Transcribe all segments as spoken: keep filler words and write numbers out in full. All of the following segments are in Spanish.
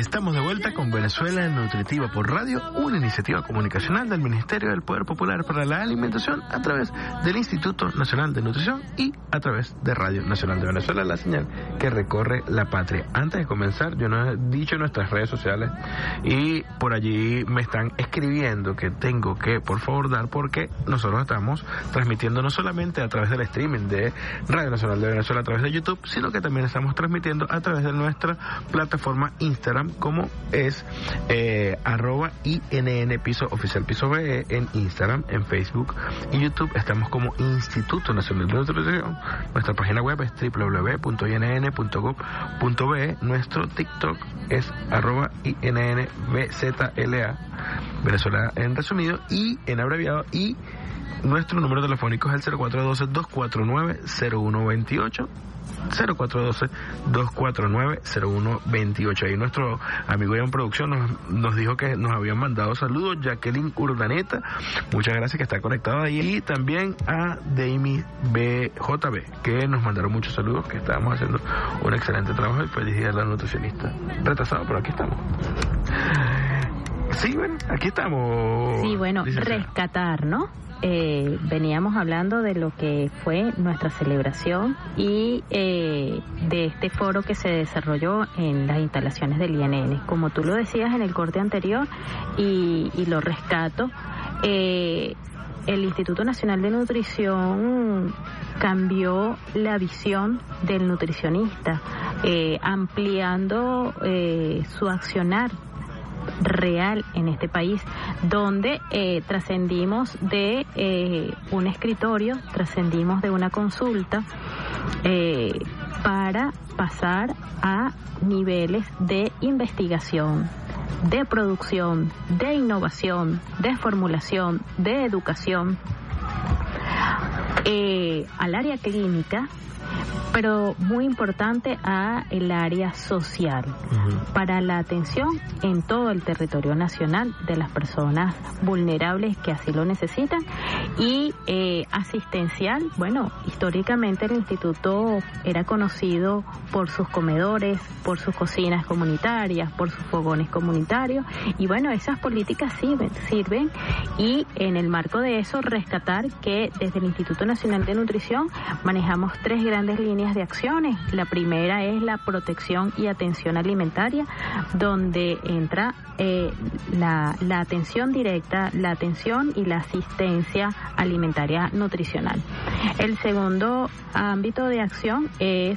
Estamos de vuelta con Venezuela Nutritiva por Radio, una iniciativa comunicacional del Ministerio del Poder Popular para la Alimentación a través del Instituto Nacional de Nutrición y a través de Radio Nacional de Venezuela, la señal que recorre la patria. Antes de comenzar, yo no he dicho en nuestras redes sociales y por allí me están escribiendo que tengo que, por favor, dar porque nosotros estamos transmitiendo no solamente a través del streaming de Radio Nacional de Venezuela a través de YouTube, sino que también estamos transmitiendo a través de nuestra plataforma Instagram, como es eh, arroba I N N piso oficial piso B E en Instagram, en Facebook y YouTube. Estamos como Instituto Nacional de Nutrición. Nuestra página web es doble u doble u doble u punto i n n punto gov punto b e. Nuestro TikTok es arroba I N N B Z L A, Venezuela en resumido y en abreviado, y nuestro número telefónico es el cero cuatro uno dos, dos cuatro nueve, cero uno dos ocho, cero cuatro uno dos, dos cuatro nueve, cero uno dos ocho. Ahí nuestro amigo en producción nos, nos dijo que nos habían mandado saludos. Jacqueline Urdaneta, muchas gracias, que está conectado ahí, y también a Dami B J B, que nos mandaron muchos saludos, que estábamos haciendo un excelente trabajo y feliz día a la nutricionista. Retrasado, pero aquí estamos. Sí, bueno, aquí estamos. Sí, bueno, rescatar, ¿no? Eh, veníamos hablando de lo que fue nuestra celebración y eh, de este foro que se desarrolló en las instalaciones del I N N. Como tú lo decías en el corte anterior, y, y lo rescato, eh, el Instituto Nacional de Nutrición cambió la visión del nutricionista, eh, ampliando eh, su accionar real en este país, donde eh, trascendimos de eh, un escritorio, trascendimos de una consulta eh, para pasar a niveles de investigación, de producción, de innovación, de formulación, de educación, eh, al área clínica, pero muy importante a el área social, uh-huh, para la atención en todo el territorio nacional de las personas vulnerables que así lo necesitan, y eh, asistencial. Bueno, históricamente el instituto era conocido por sus comedores, por sus cocinas comunitarias, por sus fogones comunitarios, y bueno, esas políticas sirven, sirven y en el marco de eso rescatar que desde el Instituto Nacional de Nutrición manejamos tres grandes líneas de acciones. La primera es la protección y atención alimentaria, donde entra eh, la, la atención directa, la atención y la asistencia alimentaria nutricional. El segundo ámbito de acción es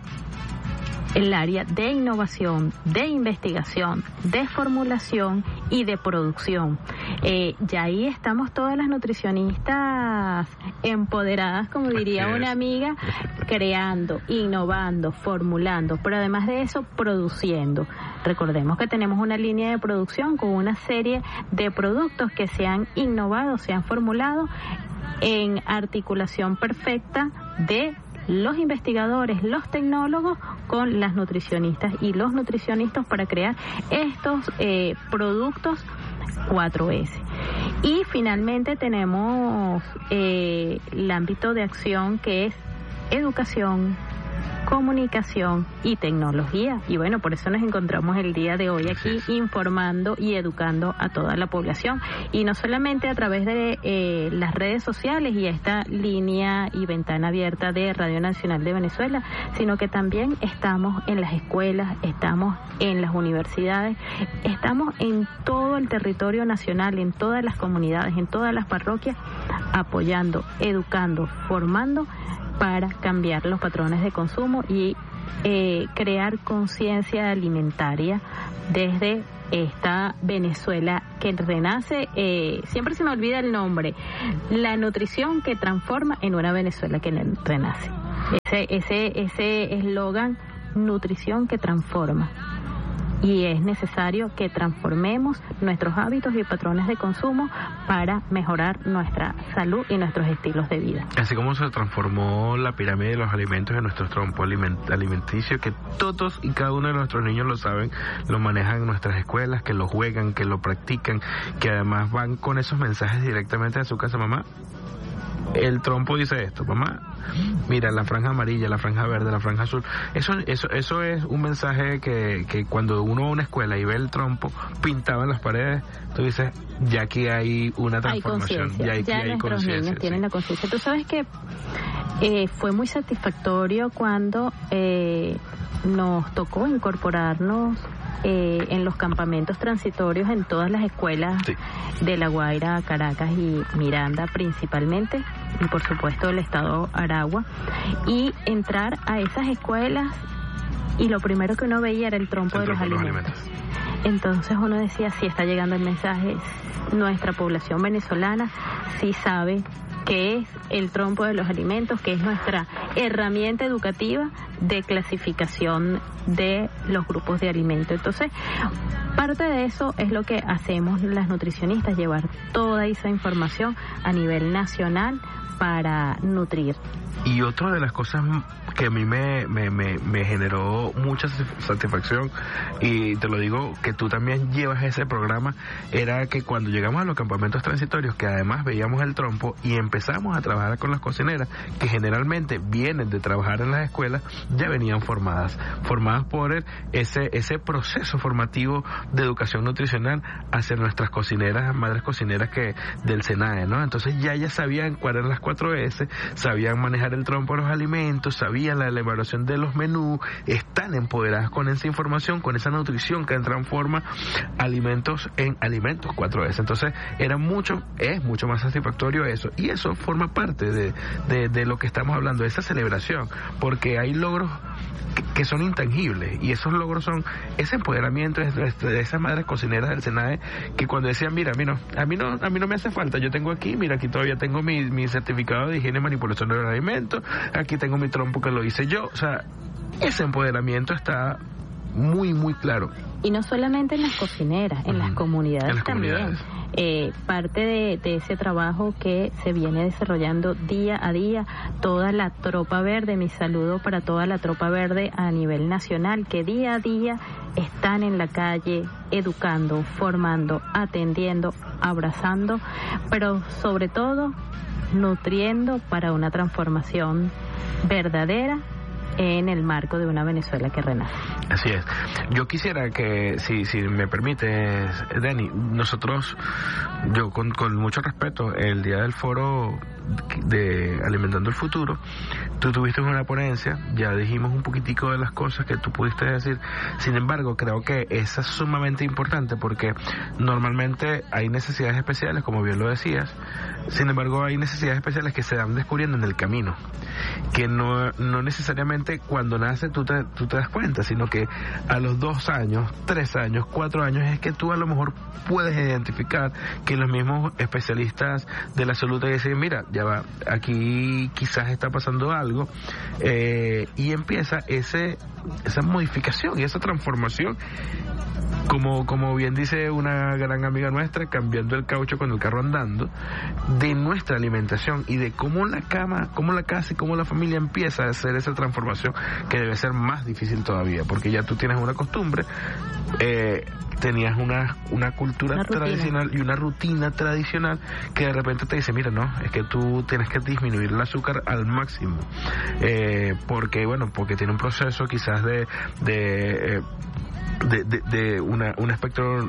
el área de innovación, de investigación, de formulación y de producción. Eh, ya ahí estamos todas las nutricionistas empoderadas, como diría una amiga, creando, innovando, formulando, pero además de eso, produciendo. Recordemos que tenemos una línea de producción con una serie de productos que se han innovado, se han formulado en articulación perfecta de los investigadores, los tecnólogos con las nutricionistas y los nutricionistas para crear estos eh, productos cuatro ese. Y finalmente tenemos eh, el ámbito de acción que es educación, comunicación y tecnología. Y bueno, por eso nos encontramos el día de hoy aquí informando y educando a toda la población. Y no solamente a través de eh, las redes sociales y esta línea y ventana abierta de Radio Nacional de Venezuela, sino que también estamos en las escuelas, estamos en las universidades, estamos en todo el territorio nacional, en todas las comunidades, en todas las parroquias, apoyando, educando, formando para cambiar los patrones de consumo y eh, crear conciencia alimentaria desde esta Venezuela que renace. Eh, siempre se me olvida el nombre, la nutrición que transforma en una Venezuela que renace. Ese ese ese eslogan, nutrición que transforma. Y es necesario que transformemos nuestros hábitos y patrones de consumo para mejorar nuestra salud y nuestros estilos de vida. Así como se transformó la pirámide de los alimentos en nuestro trompo aliment- alimenticio, que todos y cada uno de nuestros niños lo saben, lo manejan en nuestras escuelas, que lo juegan, que lo practican, que además van con esos mensajes directamente a su casa. Mamá, el trompo dice esto, mamá, mira, la franja amarilla, la franja verde, la franja azul, eso eso eso es un mensaje que, que cuando uno va a una escuela y ve el trompo pintado en las paredes, tú dices, ya aquí hay una transformación, hay ya, aquí ya hay nuestros niños tienen sí. la conciencia. Tú sabes que eh, fue muy satisfactorio cuando eh, nos tocó incorporarnos Eh, en los campamentos transitorios en todas las escuelas sí. de La Guaira, Caracas y Miranda principalmente, y por supuesto del estado Aragua, y entrar a esas escuelas y lo primero que uno veía era el trompo, el de trompo los, los alimentos. alimentos. Entonces uno decía, sí está llegando el mensaje, nuestra población venezolana sí sabe qué es el trompo de los alimentos, que es nuestra herramienta educativa de clasificación de los grupos de alimentos. Entonces, parte de eso es lo que hacemos las nutricionistas, llevar toda esa información a nivel nacional para nutrir. Y otra de las cosas que a mí me, me, me, me generó mucha satisfacción, y te lo digo que tú también llevas ese programa, era que cuando llegamos a los campamentos transitorios, que además veíamos el trompo y empezamos a trabajar con las cocineras, que generalmente vienen de trabajar en las escuelas, ya venían formadas, formadas por el, ese, ese proceso formativo de educación nutricional hacia nuestras cocineras, madres cocineras que del SENAE, ¿no? Entonces ya ellas sabían cuáles eran las cuatro ese, sabían manejar el trompo de los alimentos, sabían la elaboración de los menús, están empoderadas con esa información, con esa nutrición que transforma alimentos en alimentos cuatro ese. Entonces era mucho, es mucho más satisfactorio eso, y eso forma parte de, de, de lo que estamos hablando, de esa celebración, porque hay logros que, que son intangibles, y esos logros son ese empoderamiento de, de esas madres cocineras del SENAE, que cuando decían, mira, a mí no, a mí no, a mí no me hace falta, yo tengo aquí, mira, aquí todavía tengo mi, mi certificado de higiene y manipulación de los alimentos, aquí tengo mi trompo que lo hice yo, o sea, ese empoderamiento está muy, muy claro. Y no solamente en las cocineras, en uh-huh. las comunidades en las también. Comunidades. Eh, parte de, de ese trabajo que se viene desarrollando día a día, toda la tropa verde, mi saludo para toda la tropa verde a nivel nacional, que día a día están en la calle educando, formando, atendiendo, abrazando, pero sobre todo nutriendo para una transformación verdadera en el marco de una Venezuela que renace. Así es. Yo quisiera que, si si me permites, Dani, nosotros, yo con, con mucho respeto, el día del foro de Alimentando el Futuro, tú tuviste una ponencia, ya dijimos un poquitico de las cosas que tú pudiste decir, sin embargo, creo que esa es sumamente importante porque normalmente hay necesidades especiales, como bien lo decías, sin embargo hay necesidades especiales que se van descubriendo en el camino, que no, no necesariamente cuando nace tú te, tú te das cuenta, sino que a los dos años, tres años, cuatro años es que tú a lo mejor puedes identificar que los mismos especialistas de la salud te dicen, mira, ya va, aquí quizás está pasando algo, eh, y empieza ese esa modificación y esa transformación, como como bien dice una gran amiga nuestra, cambiando el caucho con el carro andando, de nuestra alimentación y de cómo la cama, cómo la casa y cómo la familia empieza a hacer esa transformación, que debe ser más difícil todavía, porque ya tú tienes una costumbre, eh, tenías una una cultura una tradicional y una rutina tradicional que de repente te dice, mira, no, es que tú tienes que disminuir el azúcar al máximo, eh, porque bueno, porque tiene un proceso quizás de de eh, de, de, de una, un espectro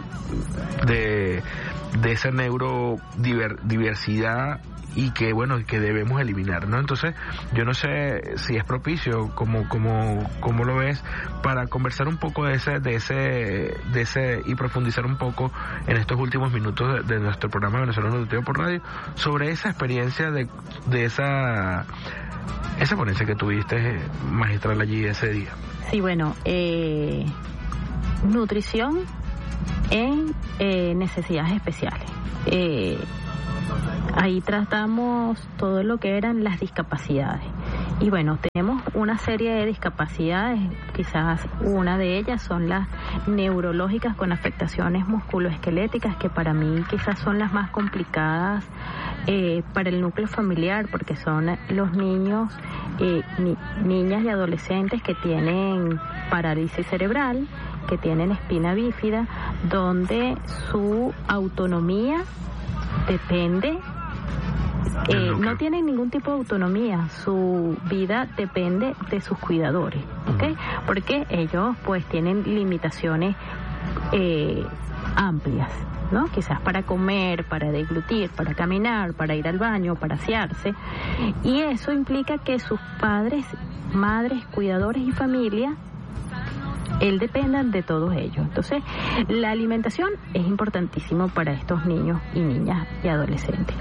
de de esa neurodiversidad y que bueno, que debemos eliminar, ¿no? Entonces, yo no sé si es propicio, como como como lo ves, para conversar un poco de ese de ese de ese y profundizar un poco en estos últimos minutos de, de nuestro programa Venezolano Nutritivo por Radio sobre esa experiencia de de esa esa ponencia que tuviste magistral allí ese día. Sí, bueno, eh, nutrición en eh, necesidades especiales. Eh, Ahí tratamos todo lo que eran las discapacidades. Y bueno, tenemos una serie de discapacidades, quizás una de ellas son las neurológicas con afectaciones musculoesqueléticas, que para mí quizás son las más complicadas eh, para el núcleo familiar, porque son los niños, eh, ni, niñas y adolescentes que tienen parálisis cerebral, que tienen espina bífida, donde su autonomía depende Eh, no tienen ningún tipo de autonomía, su vida depende de sus cuidadores, ¿okay? Porque ellos pues tienen limitaciones eh, amplias, ¿no? Quizás para comer, para deglutir, para caminar, para ir al baño, para asearse, y eso implica que sus padres, madres, cuidadores y familia él dependan de todos ellos. Entonces, la alimentación es importantísimo para estos niños y niñas y adolescentes.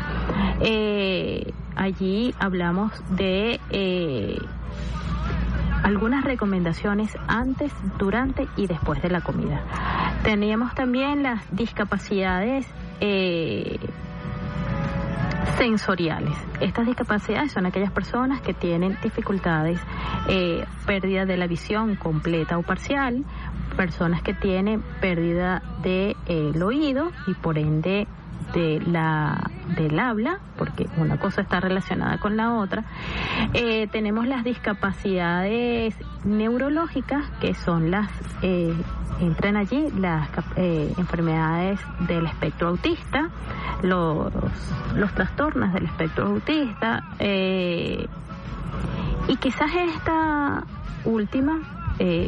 Eh, allí hablamos de eh, algunas recomendaciones antes, durante y después de la comida. Teníamos también las discapacidades eh, sensoriales. Estas discapacidades son aquellas personas que tienen dificultades, eh, pérdida de la visión completa o parcial, personas que tienen pérdida del de, oído y por ende de la del habla, porque una cosa está relacionada con la otra. Eh, tenemos las discapacidades neurológicas, que son las eh, entran allí las eh, enfermedades del espectro autista, los los trastornos del espectro autista, eh, y quizás esta última eh,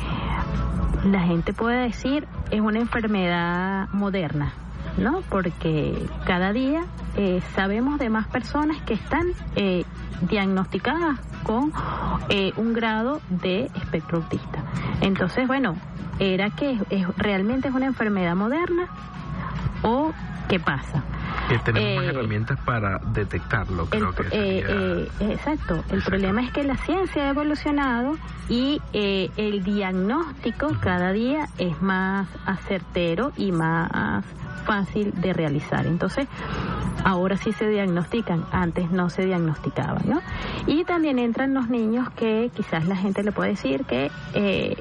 la gente puede decir es una enfermedad moderna, ¿no? Porque cada día eh, sabemos de más personas que están eh, diagnosticadas con eh, un grado de espectro autista. Entonces, bueno, ¿era que es, es, realmente es una enfermedad moderna o qué pasa? Que tenemos eh, herramientas para detectarlo, creo el, que sería... eh, eh, exacto. El exacto. problema es que la ciencia ha evolucionado y eh, el diagnóstico uh-huh. cada día es más acertero y más fácil de realizar. Entonces, ahora sí se diagnostican, antes no se diagnosticaban, ¿no? Y también entran los niños que quizás la gente le puede decir que eh,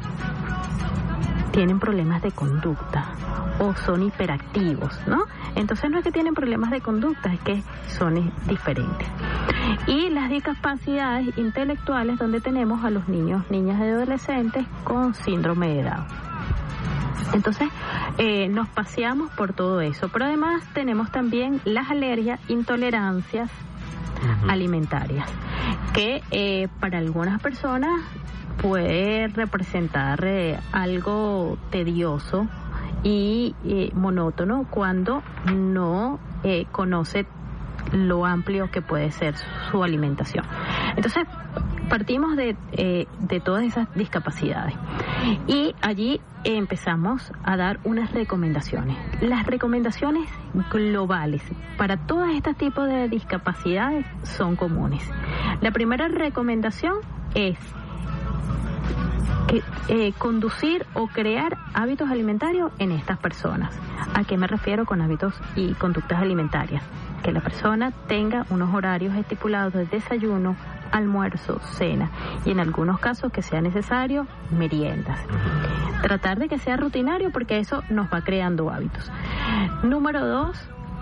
tienen problemas de conducta o son hiperactivos, ¿no? Entonces no es que tienen problemas de conducta, es que son diferentes. Y las discapacidades intelectuales, donde tenemos a los niños, niñas y adolescentes con síndrome de Down. Entonces, eh, nos paseamos por todo eso. Pero además tenemos también las alergias, intolerancias uh-huh. alimentarias, que eh, para algunas personas puede representar eh, algo tedioso y eh, monótono cuando no eh, conoce lo amplio que puede ser su alimentación. Entonces, partimos de, eh, de todas esas discapacidades y allí empezamos a dar unas recomendaciones. Las recomendaciones globales para todos estos tipos de discapacidades son comunes. La primera recomendación es que, eh, conducir o crear hábitos alimentarios en estas personas. ¿A qué me refiero con hábitos y conductas alimentarias? Que la persona tenga unos horarios estipulados de desayuno, almuerzo, cena y en algunos casos que sea necesario, meriendas. Tratar de que sea rutinario porque eso nos va creando hábitos. Número dos,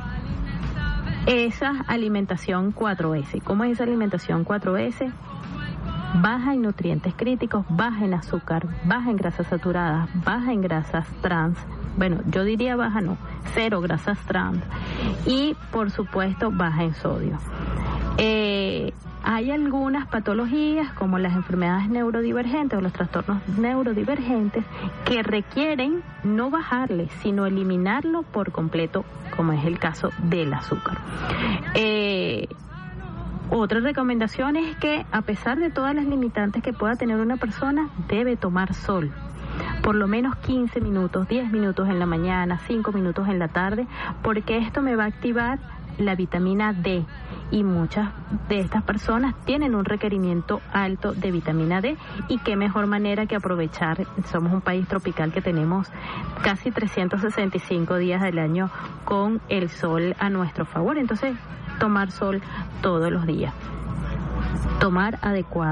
esa alimentación cuatro ese. ¿Cómo es esa alimentación cuatro ese? Baja en nutrientes críticos, baja en azúcar, baja en grasas saturadas, baja en grasas trans. Bueno, yo diría baja no, cero grasas trans y por supuesto baja en sodio. Eh, hay algunas patologías como las enfermedades neurodivergentes o los trastornos neurodivergentes que requieren no bajarle, sino eliminarlo por completo, como es el caso del azúcar. Eh, Otra recomendación es que, a pesar de todas las limitantes que pueda tener una persona, debe tomar sol. Por lo menos quince minutos, diez minutos en la mañana, cinco minutos en la tarde, porque esto me va a activar la vitamina D. Y muchas de estas personas tienen un requerimiento alto de vitamina D. Y qué mejor manera que aprovechar. Somos un país tropical que tenemos casi trescientos sesenta y cinco días del año con el sol a nuestro favor. Entonces, tomar sol todos los días. Tomar adecuado.